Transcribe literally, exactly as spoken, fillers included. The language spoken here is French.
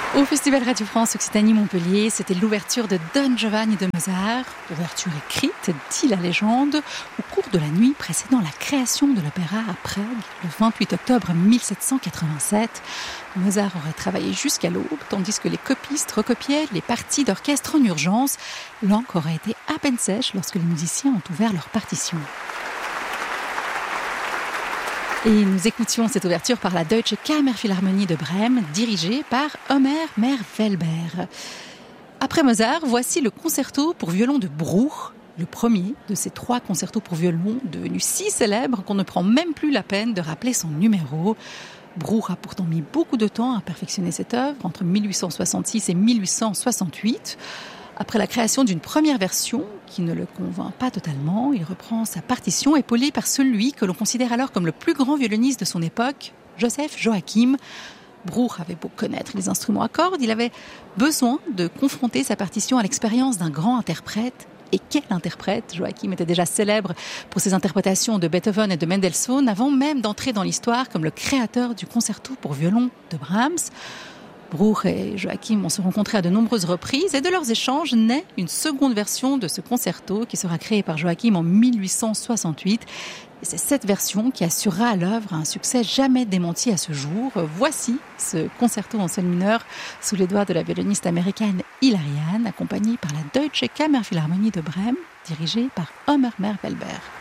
Au Festival Radio France Occitanie-Montpellier, c'était l'ouverture de Don Giovanni de Mozart, ouverture écrite, dit la légende, au cours de la nuit précédant la création de l'opéra à Prague, le vingt-huit octobre mille sept cent quatre-vingt-sept. Mozart aurait travaillé jusqu'à l'aube, tandis que les copistes recopiaient les parties d'orchestre en urgence. L'encre aurait été à peine sèche lorsque les musiciens ont ouvert leurs partitions. Et nous écoutions cette ouverture par la Deutsche Kammerphilharmonie de Brême, dirigée par Omer Mervelber. Après Mozart, voici le concerto pour violon de Bruch, le premier de ces trois concertos pour violon, devenu si célèbre qu'on ne prend même plus la peine de rappeler son numéro. Bruch a pourtant mis beaucoup de temps à perfectionner cette œuvre, entre mille huit cent soixante-six et mille huit cent soixante-huit. Après la création d'une première version qui ne le convainc pas totalement, il reprend sa partition épaulé par celui que l'on considère alors comme le plus grand violoniste de son époque, Joseph Joachim. Bruch avait beau connaître les instruments à cordes, il avait besoin de confronter sa partition à l'expérience d'un grand interprète. Et quel interprète! Joachim était déjà célèbre pour ses interprétations de Beethoven et de Mendelssohn avant même d'entrer dans l'histoire comme le créateur du concerto pour violon de Brahms. Bruch et Joachim vont se rencontrer à de nombreuses reprises et de leurs échanges naît une seconde version de ce concerto qui sera créé par Joachim en mille huit cent soixante-huit. Et c'est cette version qui assurera à l'œuvre un succès jamais démenti à ce jour. Voici ce concerto en sol mineur sous les doigts de la violoniste américaine Hilary Hahn, accompagnée par la Deutsche Kammerphilharmonie de Brême, dirigée par Omer Mervelber.